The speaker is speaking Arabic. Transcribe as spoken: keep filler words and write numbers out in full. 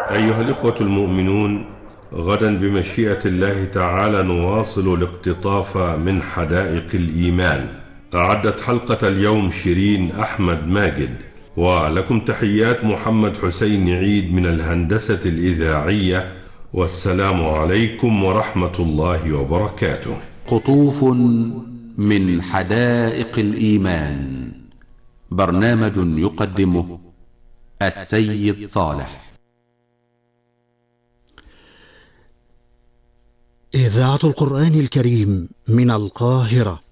أيها الإخوة المؤمنون، غدا بمشيئة الله تعالى نواصل الاقتطاف من حدائق الإيمان. أعدت حلقة اليوم شيرين أحمد ماجد، ولكم تحيات محمد حسين عيد من الهندسة الإذاعية، والسلام عليكم ورحمة الله وبركاته. قطوف من حدائق الإيمان، برنامج يقدمه السيد صالح. إذاعة القرآن الكريم من القاهرة